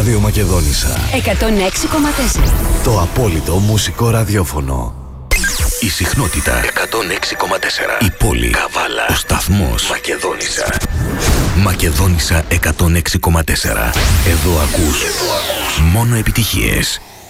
Ράδιο Μακεδόνισσα 106,4. Το απόλυτο μουσικό ραδιόφωνο. Η συχνότητα 106,4. Η πόλη Καβάλα. Ο σταθμός Μακεδόνισσα. Μακεδόνισσα 106,4. Εδώ ακούς μόνο επιτυχίες.